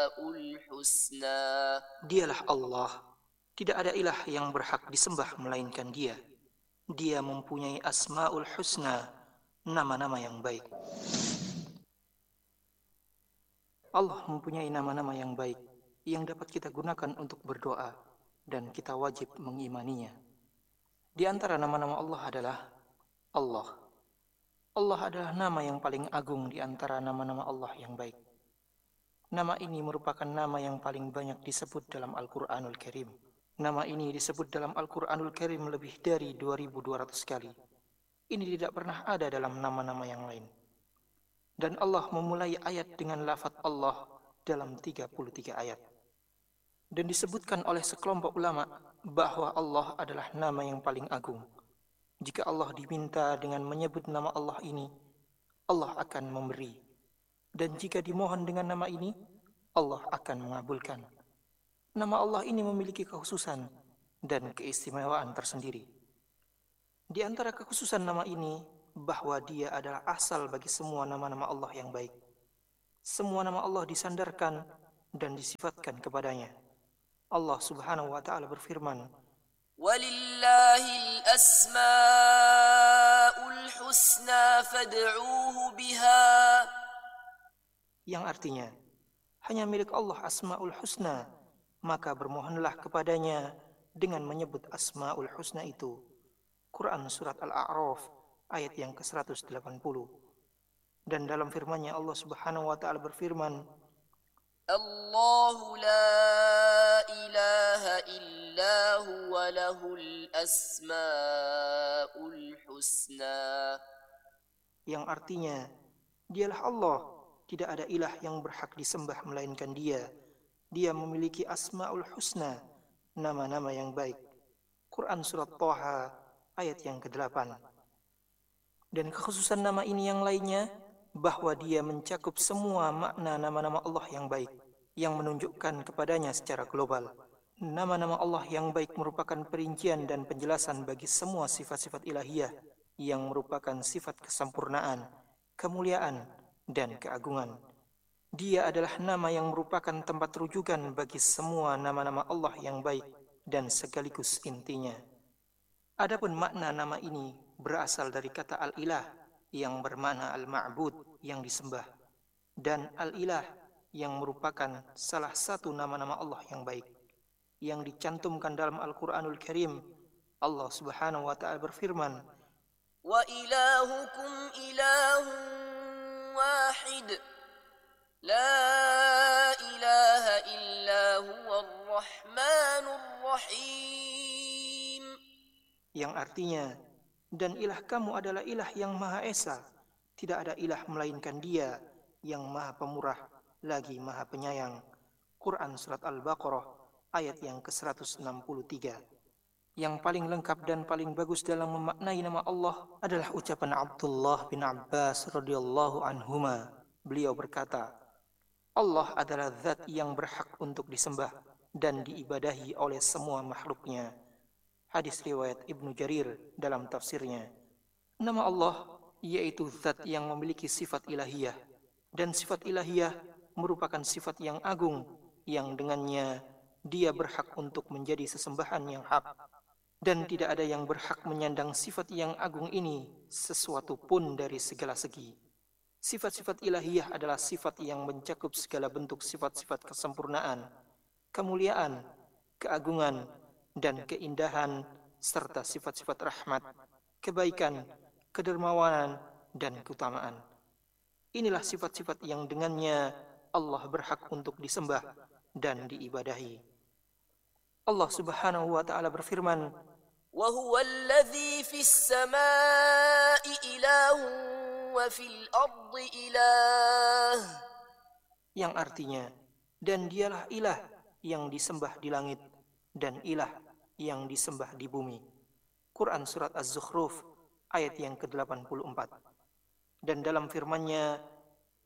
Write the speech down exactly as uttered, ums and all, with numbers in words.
الحسنى. Dialah Allah, tidak ada ilah yang berhak disembah melainkan Dia. Dia mempunyai Asmaul Husna, nama-nama yang baik. Allah mempunyai nama-nama yang baik yang dapat kita gunakan untuk berdoa, dan kita wajib mengimaninya. Di antara nama-nama Allah adalah Allah. Allah adalah nama yang paling agung di antara nama-nama Allah yang baik. Nama ini merupakan nama yang paling banyak disebut dalam Al-Quranul Karim. Nama ini disebut dalam Al-Quranul Karim lebih dari dua ribu dua ratus kali. Ini tidak pernah ada dalam nama-nama yang lain. Dan Allah memulai ayat dengan lafaz Allah dalam tiga puluh tiga ayat. Dan disebutkan oleh sekelompok ulama bahwa Allah adalah nama yang paling agung. Jika Allah diminta dengan menyebut nama Allah ini, Allah akan memberi. Dan jika dimohon dengan nama ini, Allah akan mengabulkan. Nama Allah ini memiliki kekhususan dan keistimewaan tersendiri. Di antara kekhususan nama ini, bahwa dia adalah asal bagi semua nama-nama Allah yang baik. Semua nama Allah disandarkan dan disifatkan kepadanya. Allah Subhanahu wa Ta'ala berfirman, وَلِلَّهِ الْأَسْمَاءُ الْحُسْنَى فَادْعُوهُ بِهَا. Yang artinya, hanya milik Allah Asmaul Husna, maka bermohonlah kepadanya dengan menyebut Asmaul Husna itu. Quran Surat Al-A'raf ayat yang ke seratus delapan puluh. Dan dalam firman-Nya Allah Subhanahu wa Ta'ala berfirman, Allahu la ilaha illa huwa lahul asmaul husna. Yang artinya, dialah Allah, tidak ada ilah yang berhak disembah melainkan Dia. Dia memiliki Asmaul Husna, nama-nama yang baik. Quran Surat Thaha ayat yang kedelapan. Dan kekhususan nama ini yang lainnya, bahwa dia mencakup semua makna nama-nama Allah yang baik, yang menunjukkan kepadanya secara global. Nama-nama Allah yang baik merupakan perincian dan penjelasan bagi semua sifat-sifat ilahiyah, yang merupakan sifat kesempurnaan, kemuliaan, dan keagungan. Dia adalah nama yang merupakan tempat rujukan bagi semua nama-nama Allah yang baik, dan sekaligus intinya. Adapun makna nama ini berasal dari kata al-ilah yang bermakna al-ma'bud yang disembah, dan al-ilah yang merupakan salah satu nama-nama Allah yang baik yang dicantumkan dalam Al-Qur'anul Karim. Allah Subhanahu wa Ta'ala berfirman, Wa ilahukum ilahun wahid la ilaha illa huwa ar-rahmanur rahim. Yang artinya, dan ilah kamu adalah ilah yang Maha Esa, tidak ada ilah melainkan Dia yang Maha Pemurah lagi Maha Penyayang. Quran Surat Al-Baqarah ayat yang ke seratus enam puluh tiga. Yang paling lengkap dan paling bagus dalam memaknai nama Allah adalah ucapan Abdullah bin Abbas radhiyallahu anhuma. Beliau berkata, Allah adalah zat yang berhak untuk disembah dan diibadahi oleh semua makhluknya. Hadis riwayat Ibnu Jarir dalam tafsirnya. Nama Allah yaitu zat yang memiliki sifat ilahiyah, dan sifat ilahiyah merupakan sifat yang agung yang dengannya Dia berhak untuk menjadi sesembahan yang hak, dan tidak ada yang berhak menyandang sifat yang agung ini sesuatu pun dari segala segi. Sifat-sifat ilahiyah adalah sifat yang mencakup segala bentuk sifat-sifat kesempurnaan, kemuliaan, keagungan, dan keindahan, serta sifat-sifat rahmat, kebaikan, kedermawanan, dan keutamaan. Inilah sifat-sifat yang dengannya Allah berhak untuk disembah dan diibadahi. Allah Subhanahu wa Ta'ala berfirman, Wa huwa alladhi fis samaa'i ilahun wa fil ardi ilah. Yang artinya, dan Dialah ilah yang disembah di langit dan ilah yang disembah di bumi. Quran Surat Az-Zukhruf ayat yang ke delapan puluh empat. Dan dalam firman-Nya,